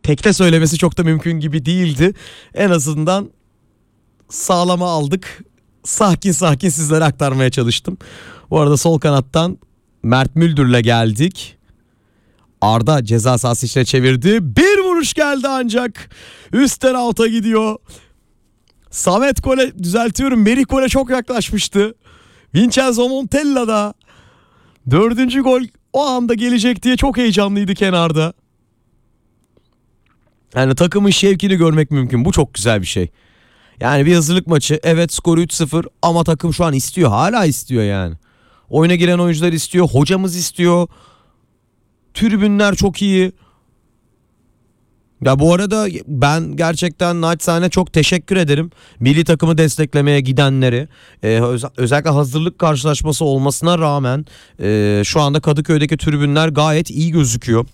tekte söylemesi çok da mümkün gibi değildi. En azından sağlama aldık. Sakin sakin sizlere aktarmaya çalıştım. Bu arada sol kanattan Mert Müldür'le geldik. Arda ceza sahası içine çevirdi. Bir vuruş geldi ancak üstten out'a gidiyor. Samet gole, düzeltiyorum, Merih gole çok yaklaşmıştı. Vincenzo Montella da 4. gol o anda gelecek diye çok heyecanlıydı kenarda. Yani takımın şevkini görmek mümkün. Bu çok güzel bir şey. Yani bir hazırlık maçı. Evet, skoru 3-0 ama takım şu an istiyor. Hala istiyor yani. Oyuna giren oyuncular istiyor. Hocamız istiyor. Tribünler çok iyi. Ya bu arada ben gerçekten naçizane çok teşekkür ederim. Milli takımı desteklemeye gidenleri. Özellikle hazırlık karşılaşması olmasına rağmen şu anda Kadıköy'deki tribünler gayet iyi gözüküyor.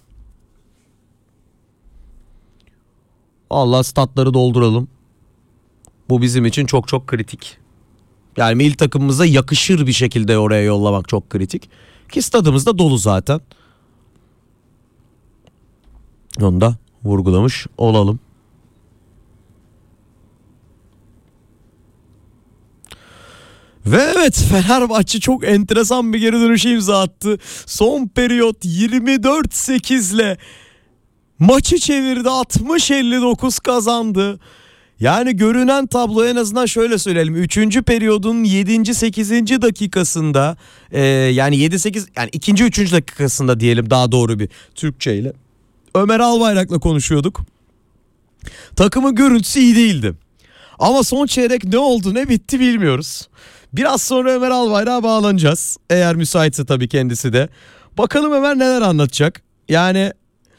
Allah, statları dolduralım. Bu bizim için çok çok kritik. Yani milli takımımıza yakışır bir şekilde oraya yollamak çok kritik. Ki stadımız da dolu zaten. Onu da vurgulamış olalım. Ve evet, Fenerbahçe çok enteresan bir geri dönüşe imza attı. Son periyot 24-8'le maçı çevirdi, 60-59 kazandı. Yani görünen tablo, en azından şöyle söyleyelim. 3. periyodun 7. 8. dakikasında yani 7-8, yani 2. 3. dakikasında diyelim daha doğru bir Türkçeyle. Ömer Albayrak'la konuşuyorduk. Takımın görüntüsü iyi değildi. Ama son çeyrek ne oldu ne bitti bilmiyoruz. Biraz sonra Ömer Albayrak'a bağlanacağız. Eğer müsaitse tabii kendisi de. Bakalım Ömer neler anlatacak. Yani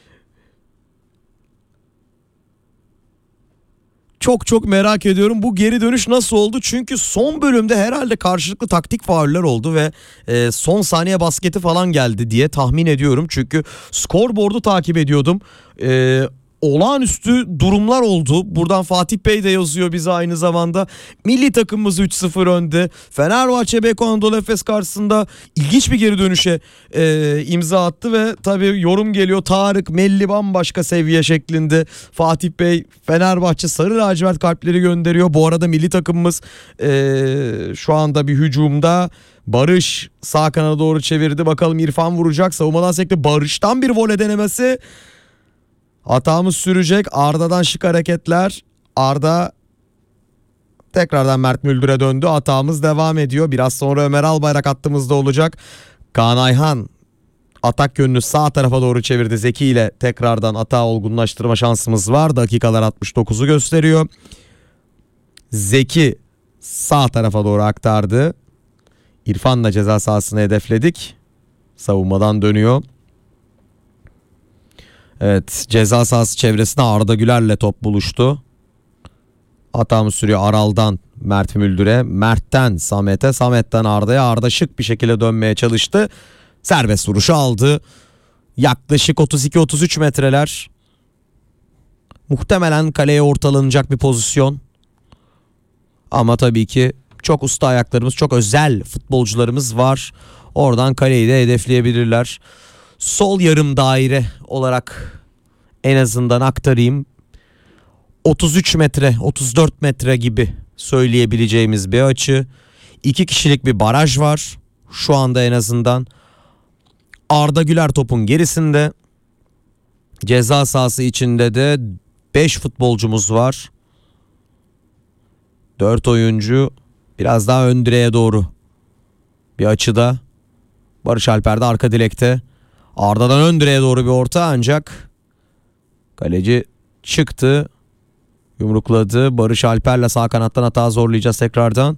çok çok merak ediyorum bu geri dönüş nasıl oldu? Çünkü son bölümde herhalde karşılıklı taktik fauller oldu ve son saniye basketi falan geldi diye tahmin ediyorum. Çünkü skorboardu takip ediyordum. Olağanüstü durumlar oldu. Buradan Fatih Bey de yazıyor bize aynı zamanda. Milli takımımız 3-0 önde. Fenerbahçe Beko Anadolu Efes karşısında ilginç bir geri dönüşe imza attı ve tabii yorum geliyor. Tarık Melli bambaşka seviye şeklinde. Fatih Bey Fenerbahçe sarı lacivert kalpleri gönderiyor. Bu arada milli takımımız şu anda bir hücumda. Barış sağ kanada doğru çevirdi. Bakalım İrfan vuracak. Savunmadan sekti. Barış'tan bir voley denemesi. Hatamız sürecek. Arda'dan şık hareketler. Arda tekrardan Mert Müldür'e döndü. Hatamız devam ediyor. Biraz sonra Ömer Albayrak hattımızda olacak. Kaan Ayhan atak yönünü sağ tarafa doğru çevirdi. Zeki ile tekrardan atağı olgunlaştırma şansımız var. Dakikalar 69'u gösteriyor. Zeki sağ tarafa doğru aktardı. İrfan'la ceza sahasını hedefledik. Savunmadan dönüyor. Evet, ceza sahası çevresinde Arda Güler'le top buluştu. Hatamız sürüyor Aral'dan Mert Müldür'e. Mert'ten Samet'e. Samet'ten Arda'ya. Arda şık bir şekilde dönmeye çalıştı. Serbest vuruşu aldı. Yaklaşık 32-33 metreler. Muhtemelen kaleye ortalanacak bir pozisyon. Ama tabii ki çok usta ayaklarımız, çok özel futbolcularımız var. Oradan kaleyi de hedefleyebilirler. Sol yarım daire olarak en azından aktarayım. 33 metre, 34 metre gibi söyleyebileceğimiz bir açı. 2 kişilik bir baraj var. Şu anda en azından. Arda Güler topun gerisinde. Ceza sahası içinde de 5 futbolcumuz var. 4 oyuncu biraz daha ön direğe doğru bir açıda. Barış Alper de arka direkte. Arda'dan ön direğe doğru bir orta, ancak kaleci çıktı. Yumrukladı. Barış Alper'le sağ kanattan hata zorlayacağız tekrardan.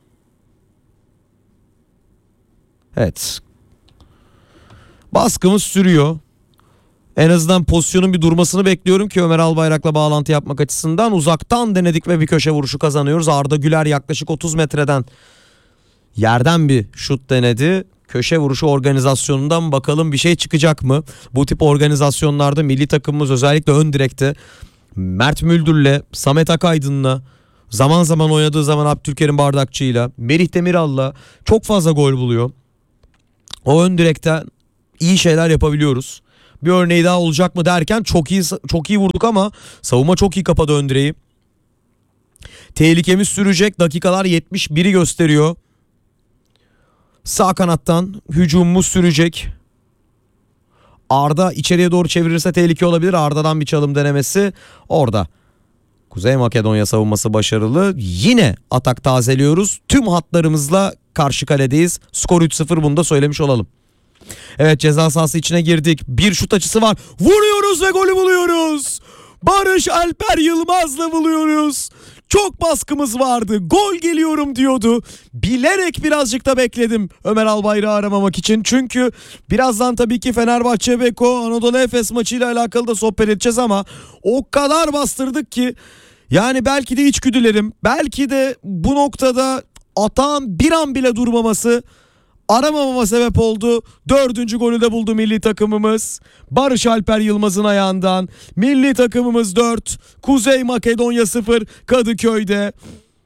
Evet. Baskımız sürüyor. En azından pozisyonun bir durmasını bekliyorum ki Ömer Albayrak'la bağlantı yapmak açısından. Uzaktan denedik ve bir köşe vuruşu kazanıyoruz. Arda Güler yaklaşık 30 metreden yerden bir şut denedi. Köşe vuruşu organizasyonundan bakalım bir şey çıkacak mı? Bu tip organizasyonlarda milli takımımız özellikle ön direkte Mert Müldür'le, Samet Akaydın'la, zaman zaman oynadığı zaman Abdülkerim Bardakçı'yla, Merih Demiral'la çok fazla gol buluyor. O ön direkten iyi şeyler yapabiliyoruz. bir örneği daha olacak mı derken çok iyi vurduk ama savunma çok iyi kapadı ön direği. Tehlikemiz sürecek. Dakikalar 71'i gösteriyor. Sağ kanattan hücumumuz sürecek. Arda içeriye doğru çevirirse tehlike olabilir. Arda'dan bir çalım denemesi orada. Kuzey Makedonya savunması başarılı. Yine atak tazeliyoruz. Tüm hatlarımızla karşı kaledeyiz. Skor 3-0, bunu da söylemiş olalım. Evet, ceza sahası içine girdik. Bir şut açısı var. Vuruyoruz ve golü buluyoruz. Barış Alper Yılmaz'la buluyoruz. Çok baskımız vardı. Gol geliyorum diyordu. Bilerek birazcık da bekledim Ömer Albayrak'ı aramamak için. Çünkü birazdan tabii ki Fenerbahçe Beko Anadolu Efes maçıyla alakalı da sohbet edeceğiz ama o kadar bastırdık ki yani belki de içgüdülerim, belki de bu noktada atağın bir an bile durmaması aramamama sebep oldu. 4. golü de buldu milli takımımız. Barış Alper Yılmaz'ın ayağından. Milli takımımız 4, Kuzey Makedonya 0 Kadıköy'de.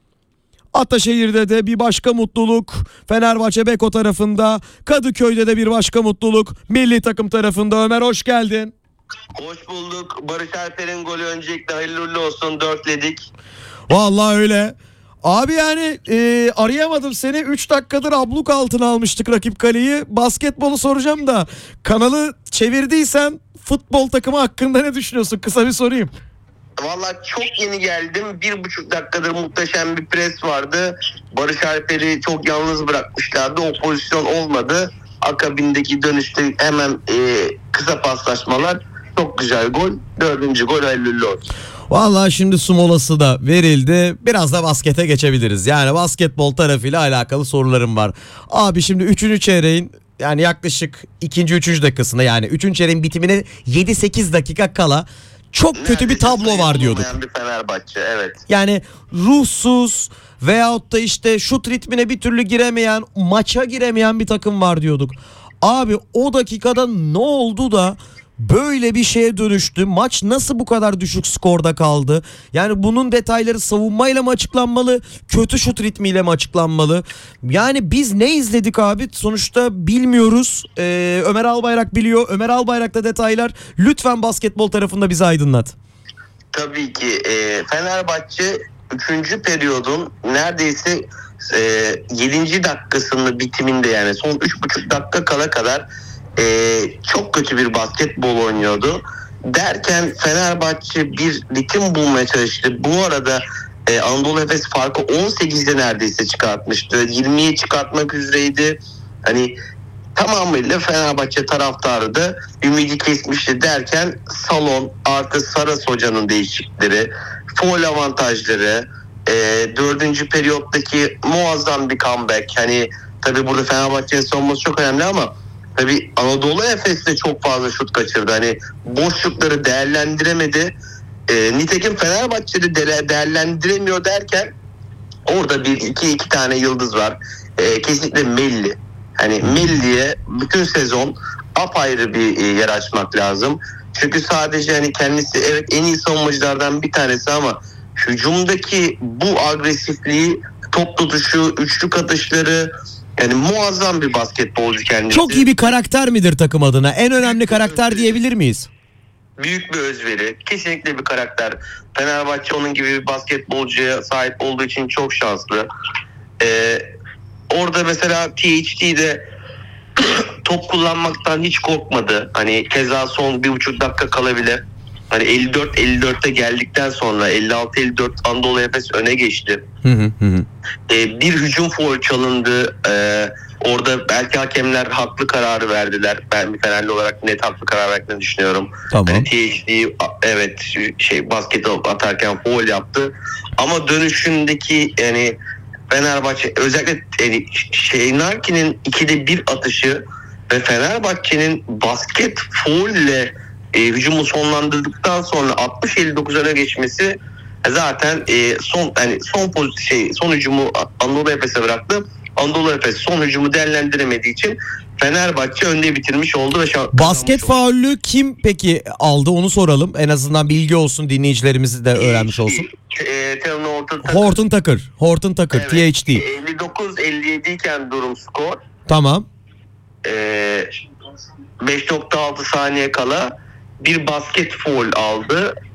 Ataşehir'de de bir başka mutluluk Fenerbahçe Beko tarafında. Kadıköy'de de bir başka mutluluk milli takım tarafında. Ömer, hoş geldin. Hoş bulduk. Barış Alper'in golü öncelikle hayırlı uğurlu olsun. 4'ledik. Vallahi öyle. Abi yani arayamadım seni. 3 dakikadır abluk altına almıştık rakip kaleyi. Basketbolu soracağım da kanalı çevirdiysen futbol takımı hakkında ne düşünüyorsun? Kısa bir sorayım. Vallahi çok yeni geldim. 1,5 dakikadır muhteşem bir pres vardı. Barış Alper'i çok yalnız bırakmışlardı. O pozisyon olmadı. Akabindeki dönüşte hemen kısa paslaşmalar. Çok güzel gol. 4. gol hayırlı olsun. Vallahi şimdi su molası da verildi. Biraz da baskete geçebiliriz. Yani basketbol tarafıyla alakalı sorularım var. Abi şimdi 3. çeyreğin yani yaklaşık 2. 3. dakikasında, yani 3. çeyreğin bitimine 7-8 dakika kala çok kötü bir tablo var diyorduk. Bir Fenerbahçe, evet. Yani ruhsuz veyahut da işte şut ritmine bir türlü giremeyen, maça giremeyen bir takım var diyorduk. Abi o dakikada ne oldu da böyle bir şeye dönüştü? Maç nasıl bu kadar düşük skorda kaldı? Yani bunun detayları savunmayla mı açıklanmalı? Kötü şut ritmiyle mi açıklanmalı? Yani biz ne izledik abi? Sonuçta bilmiyoruz. Ömer Albayrak biliyor. Ömer Albayrak'ta detaylar. Lütfen basketbol tarafında bizi aydınlat. Tabii ki. Fenerbahçe 3. periyodun neredeyse 7. dakikasının bitiminde, yani son 3,5 dakika kala kadar çok kötü bir basketbol oynuyordu. Derken Fenerbahçe bir ritim bulmaya çalıştı. Bu arada Anadolu Efes farkı 18'de neredeyse çıkartmıştı. 20'ye çıkartmak üzereydi. Hani tamamıyla Fenerbahçe taraftarı da ümidi kesmişti derken salon artı Saras Hoca'nın değişiklikleri, foul avantajları, 4. periyottaki muazzam bir comeback. Hani tabii burada Fenerbahçe'nin savunması çok önemli ama tabii Anadolu Efes de çok fazla şut kaçırdı. Hani boşlukları değerlendiremedi. Nitekim Fenerbahçe'de değerlendiremiyor derken orada iki tane yıldız var. Kesinlikle Melli. Hani Melli'ye bütün sezon apayrı bir yer açmak lazım. Çünkü sadece hani kendisi evet en iyi savunmacılardan bir tanesi ama hücumdaki bu agresifliği, top tutuşu, üçlük atışları, yani muazzam bir basketbolcu kendisi. Çok iyi bir karakter midir takım adına? En önemli karakter diyebilir miyiz? Büyük bir özveri. Kesinlikle bir karakter. Fenerbahçe onun gibi bir basketbolcuya sahip olduğu için çok şanslı. Orada mesela THT'de top kullanmaktan hiç korkmadı. Hani keza son 1,5 dakika kalabilir. Hani 54'te geldikten sonra 56-54 Anadolu Efes öne geçti. Bir hücum faul çalındı. Orada belki hakemler haklı kararı verdiler. Ben bir Fenerli olarak net haklı karar verdiğini düşünüyorum. Tamam. Yani THD evet basket atarken faul yaptı. Ama dönüşündeki yani Fenerbahçe özellikle yani Narki'nin 2'de 1 atışı ve Fenerbahçe'nin basket faulle hücumu sonlandırdıktan sonra 60-59 öne geçmesi zaten son hücumu Anadolu Efes'e bıraktı. Anadolu Efes son hücumu değerlendiremediği için Fenerbahçe önde bitirmiş oldu ve basket faulü kim peki aldı, onu soralım. En azından bilgi olsun, dinleyicilerimiz de öğrenmiş olsun. Horton Tucker, evet, THD. 59-57 iken durum skor. Tamam. 5.6 saniye kala bir basket foul aldı.